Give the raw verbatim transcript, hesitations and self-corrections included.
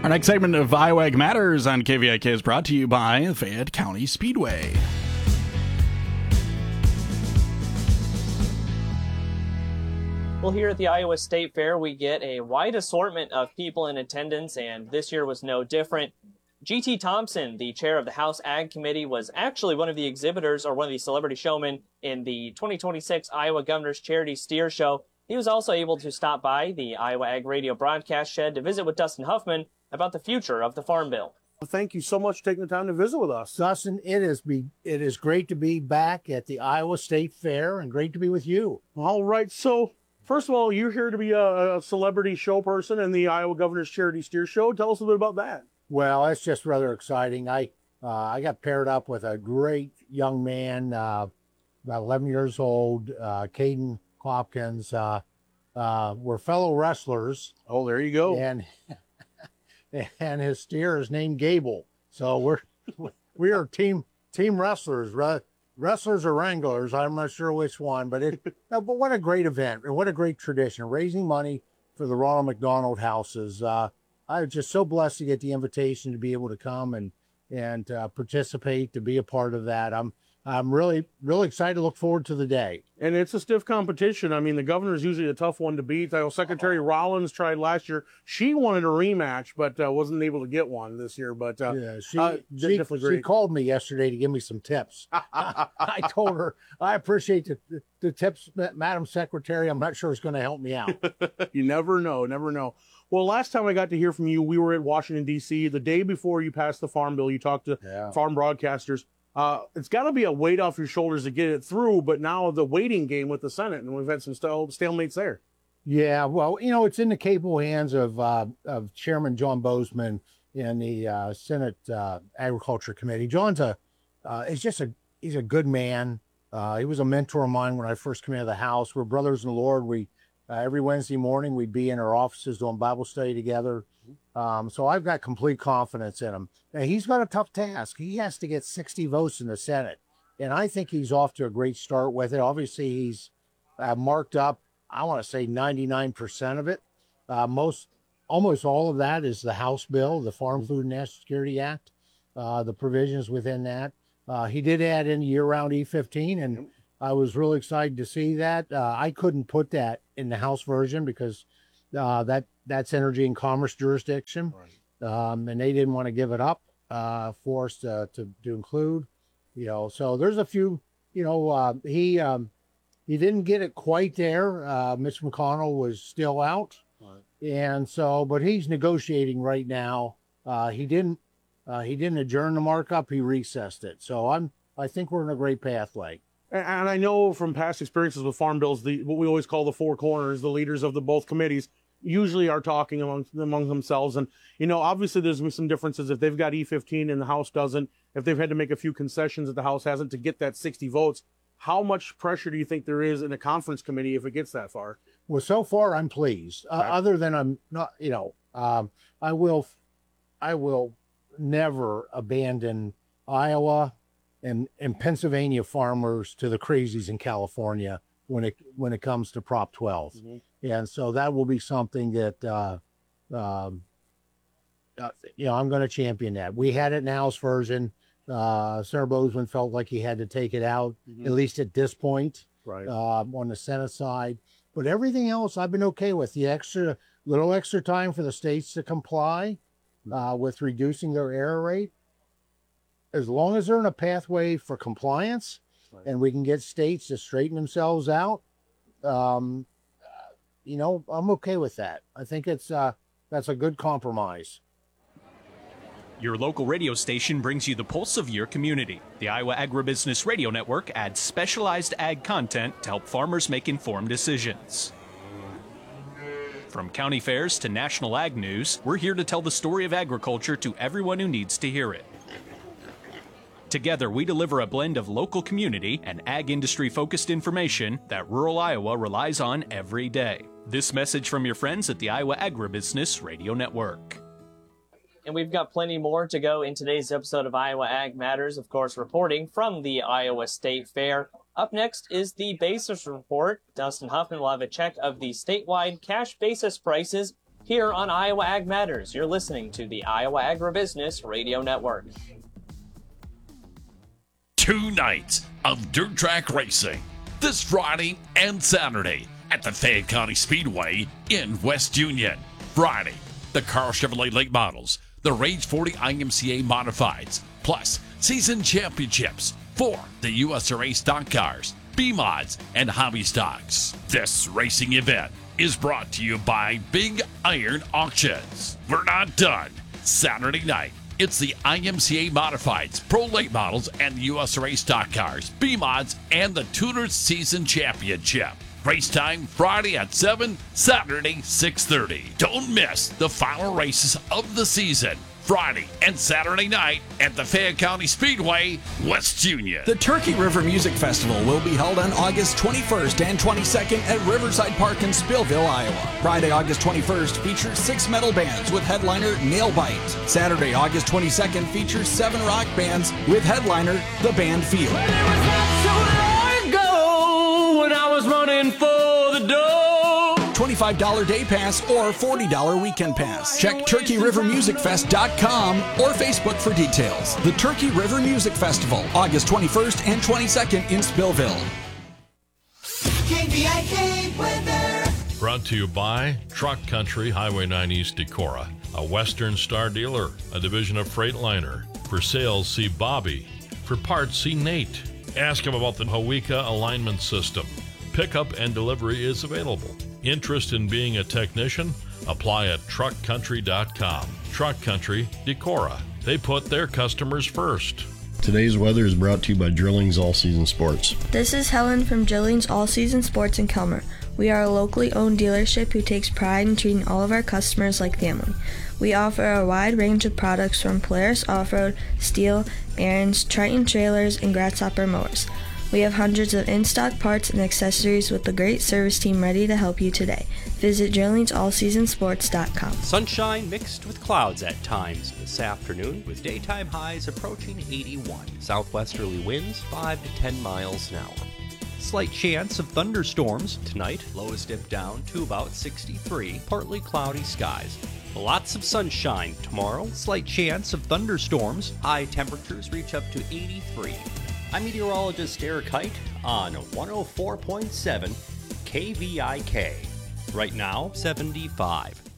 Our next segment of Iowa Ag Matters on K V I K is brought to you by Fayette County Speedway. Well, here at the Iowa State Fair, we get a wide assortment of people in attendance, and this year was no different. G T Thompson, the chair of the House Ag Committee, was actually one of the exhibitors or one of the celebrity showmen in the twenty twenty-six Iowa Governor's Charity Steer Show. He was also able to stop by the Iowa Ag Radio broadcast shed to visit with Dustin Huffman about the future of the Farm Bill. Thank you so much for taking the time to visit with us. Dustin, it is be it is great to be back at the Iowa State Fair and great to be with you. All right, so first of all, you're here to be a, a celebrity show person in the Iowa Governor's Charity Steer Show. Tell us a bit about that. Well, it's just rather exciting. I uh, I got paired up with a great young man, uh, about eleven years old, uh, Caden Hopkins. Uh, uh, we're fellow wrestlers. Oh, there you go. And and his steer is named Gable. So we're we are team team wrestlers, wrestlers or wranglers. I'm not sure which one, but it. But what a great event and what a great tradition, raising money for the Ronald McDonald Houses. Uh, I was just so blessed to get the invitation to be able to come and and uh, participate, to be a part of that. I'm I'm really really excited to look forward to the day. And it's a stiff competition. I mean, the governor's usually a tough one to beat. I know Secretary Rollins tried last year. She wanted a rematch, but uh, wasn't able to get one this year. But uh, yeah, she uh, she, she called me yesterday to give me some tips. I told her I appreciate the, the, the tips, Madam Secretary. I'm not sure it's going to help me out. You never know, never know. Well, last time I got to hear from you, we were at Washington, D C The day before you passed the Farm Bill. You talked to yeah. farm broadcasters. Uh, it's got to be a weight off your shoulders to get it through, but now the waiting game with the Senate, and we've had some stale, stalemates there. Yeah, well, you know, it's in the capable hands of uh, of Chairman John Bozeman in the uh, Senate uh, Agriculture Committee. John's a, uh, is just a, he's a good man. Uh, he was a mentor of mine when I first came into the House. We're brothers in the Lord. We uh, every Wednesday morning we'd be in our offices doing Bible study together. Um, so I've got complete confidence in him. Now, he's got a tough task. He has to get sixty votes in the Senate, and I think he's off to a great start with it. Obviously, he's uh, marked up, I want to say ninety-nine percent of it. Uh, most, almost all of that is the House bill, the Farm Food and National Security Act, uh, the provisions within that. Uh, he did add in year-round E fifteen, and I was really excited to see that. Uh, I couldn't put that in the House version because uh, that that's energy and commerce jurisdiction, right. um, and they didn't want to give it up uh, for us to, to to include. You know, so there's a few. You know, uh, he um, he didn't get it quite there. Uh, Mitch McConnell was still out, right. and so but he's negotiating right now. Uh, he didn't uh, he didn't adjourn the markup. He recessed it. So I'm I think we're in a great pathway. And I know from past experiences with farm bills, the what we always call the four corners, the leaders of the both committees, usually are talking among among themselves. And, you know, obviously there's some differences if they've got E fifteen and the House doesn't, if they've had to make a few concessions that the House hasn't to get that sixty votes. How much pressure do you think there is in a conference committee if it gets that far? Well, so far I'm pleased. Uh, other than I'm not, you know, um, I will, I will never abandon Iowa and, and Pennsylvania farmers to the crazies in California when it when it comes to Prop twelve. Mm-hmm. And so that will be something that, uh, um, uh, you know, I'm going to champion that. We had it in the House version. Uh, Senator Bozeman felt like he had to take it out, mm-hmm. at least at this point, right. uh, on the Senate side. But everything else I've been okay with. The extra, little extra time for the states to comply uh, with reducing their error rate. As long as they're in a pathway for compliance, right. and we can get states to straighten themselves out, um, you know, I'm okay with that. I think it's uh, that's a good compromise. Your local radio station brings you the pulse of your community. The Iowa Agribusiness Radio Network adds specialized ag content to help farmers make informed decisions. From county fairs to national ag news, we're here to tell the story of agriculture to everyone who needs to hear it. Together, we deliver a blend of local community and ag industry-focused information that rural Iowa relies on every day. This message from your friends at the Iowa Agribusiness Radio Network. And we've got plenty more to go in today's episode of Iowa Ag Matters, of course, reporting from the Iowa State Fair. Up next is the basis report. Dustin Huffman will have a check of the statewide cash basis prices Here on Iowa Ag Matters, you're listening to the Iowa Agribusiness Radio Network. Two nights of dirt track racing this Friday and Saturday at the Fayette County Speedway in West Union. Friday, the Carl Chevrolet Late Models, the Rage forty I M C A Modifieds, plus season championships for the U S R A stock cars, B-Mods, and hobby stocks. This racing event is brought to you by Big Iron Auctions. We're not done. Saturday night, it's the I M C A Modifieds, Pro Late Models, and U S R A stock cars, B-Mods, and the Tudor Season Championship. Race time Friday at seven, Saturday six thirty. Don't miss the final races of the season. Friday and Saturday night at the Fayette County Speedway, West Union. The Turkey River Music Festival will be held on August twenty-first and twenty-second at Riverside Park in Spillville, Iowa. Friday, August twenty-first features six metal bands with headliner Nailbite. Saturday, August twenty-second features seven rock bands with headliner The Band Field. Well, it was not so long ago when I was running for the door. twenty-five dollars day pass or forty dollars weekend pass. Check turkey river music fest dot com or Facebook for details. The Turkey River Music Festival, August twenty-first and twenty-second in Spillville. K V I K weather. Brought to you by Truck Country Highway nine East Decorah, a Western Star dealer, a division of Freightliner. For sales, see Bobby. For parts, see Nate. Ask him about the Hawika alignment system. Pickup and delivery is available. Interest in being a technician? Apply at truck country dot com. Truck Country, Decorah. They put their customers first. Today's weather is brought to you by Drillings All Season Sports. This is Helen from Drillings All Season Sports in Kelmer. We are a locally owned dealership who takes pride in treating all of our customers like family. We offer a wide range of products from Polaris Off-Road, Steel, Aaron's, Triton trailers, and Grasshopper mowers. We have hundreds of in-stock parts and accessories with a great service team ready to help you today. Visit drillings all season sports dot com. Sunshine mixed with clouds at times this afternoon, with daytime highs approaching eighty-one. Southwesterly winds five to ten miles an hour. Slight chance of thunderstorms tonight. Lows dip down to about sixty-three. Partly cloudy skies. Lots of sunshine tomorrow. Slight chance of thunderstorms. High temperatures reach up to eighty-three. I'm meteorologist Eric Height on one oh four point seven K V I K. Right now, seventy-five.